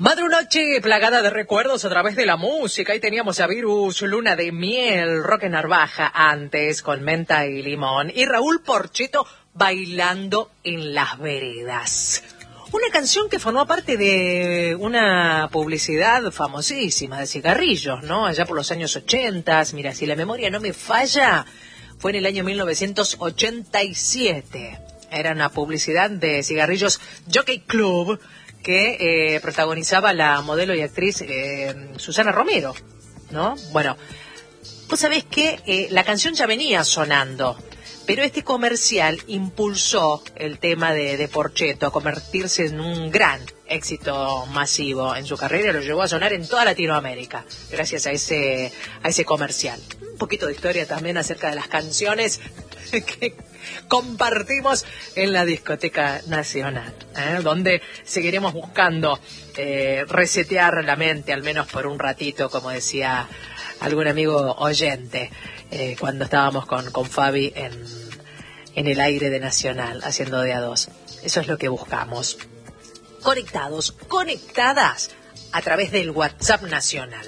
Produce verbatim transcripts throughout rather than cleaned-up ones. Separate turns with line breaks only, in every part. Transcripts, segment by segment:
Madrunoche plagada de recuerdos a través de la música. Ahí teníamos a Virus, Luna de Miel, Roque Narvaja antes con Menta y Limón. Y Raúl Porcheto bailando en las veredas. Una canción que formó parte de una publicidad famosísima de cigarrillos, ¿no? Allá por los años ochenta. Mira, si la memoria no me falla, fue en el año mil novecientos ochenta y siete. Era una publicidad de cigarrillos Jockey Club que eh, protagonizaba la modelo y actriz eh, Susana Romero, ¿no? Bueno, vos sabés que eh, la canción ya venía sonando, pero este comercial impulsó el tema de, de Porcheto a convertirse en un gran éxito masivo en su carrera. Lo llevó a sonar en toda Latinoamérica gracias a ese, a ese comercial. Un poquito de historia también acerca de las canciones que compartimos en la Discoteca Nacional, ¿eh? Donde seguiremos buscando eh, resetear la mente, al menos por un ratito, como decía algún amigo oyente, eh, cuando estábamos con, con Fabi en, en el aire de Nacional, haciendo de a dos. Eso es lo que buscamos. Conectados, conectadas a través del WhatsApp Nacional.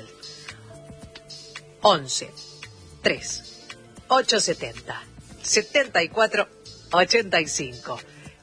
once, tres, ochocientos setenta, setenta y cuatro ochenta y cinco.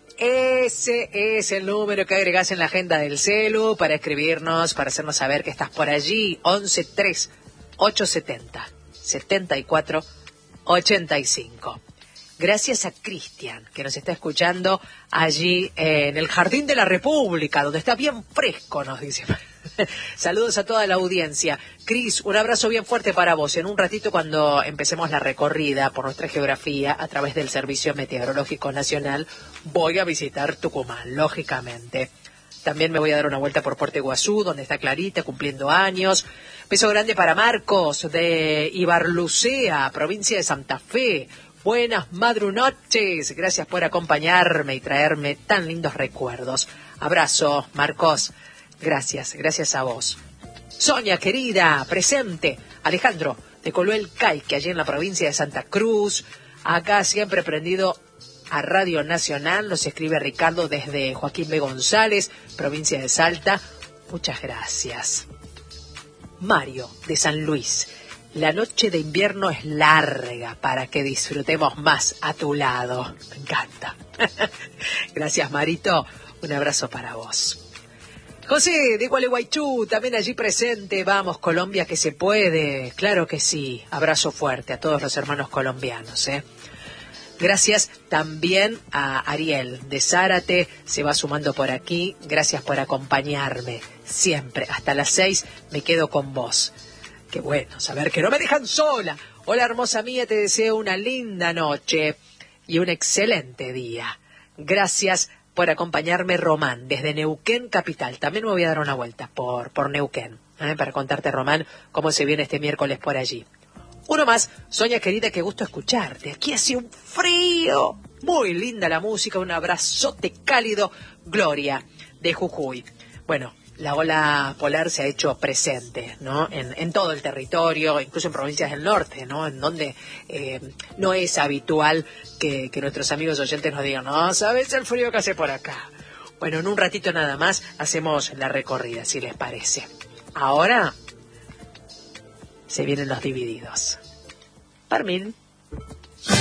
Ese es el número que agregás en la agenda del celu para escribirnos, para hacernos saber que estás por allí. once, tres, ochocientos setenta, setenta y cuatro ochenta y cinco. Gracias a Cristian, que nos está escuchando allí en el Jardín de la República, donde está bien fresco, nos dice. Saludos a toda la audiencia. Cris, un abrazo bien fuerte para vos. En un ratito, cuando empecemos la recorrida por nuestra geografía a través del Servicio Meteorológico Nacional, voy a visitar Tucumán, lógicamente. También me voy a dar una vuelta por Puerto Iguazú, donde está Clarita cumpliendo años. Beso grande para Marcos de Ibarlucea, provincia de Santa Fe. Buenas madrunoches. Gracias por acompañarme y traerme tan lindos recuerdos. Abrazo, Marcos. Gracias, gracias a vos. Sonia, querida, presente. Alejandro, de Coluel Caique, allí en la provincia de Santa Cruz. Acá siempre prendido a Radio Nacional. Nos escribe Ricardo desde Joaquín B. González, provincia de Salta. Muchas gracias. Mario, de San Luis. La noche de invierno es larga para que disfrutemos más a tu lado. Me encanta. Gracias, Marito. Un abrazo para vos. José de Gualeguaychú, también allí presente. Vamos, Colombia, que se puede. Claro que sí. Abrazo fuerte a todos los hermanos colombianos, ¿eh? Gracias también a Ariel de Zárate. Se va sumando por aquí. Gracias por acompañarme. Siempre, hasta las seis, me quedo con vos. Qué bueno saber que no me dejan sola. Hola, hermosa mía, te deseo una linda noche y un excelente día. Gracias por acompañarme, Román, desde Neuquén Capital. También me voy a dar una vuelta por, por Neuquén, ¿eh? Para contarte, Román, cómo se viene este miércoles por allí. Uno más, Sonia querida, qué gusto escucharte. Aquí hace un frío. Muy linda la música, un abrazote cálido. Gloria, de Jujuy. Bueno, la ola polar se ha hecho presente, ¿no? En, en todo el territorio, incluso en provincias del norte, ¿no? En donde eh, no es habitual que, que nuestros amigos oyentes nos digan, no, ¿sabes el frío que hace por acá? Bueno, en un ratito nada más hacemos la recorrida, si les parece. Ahora se vienen los divididos. Parmín.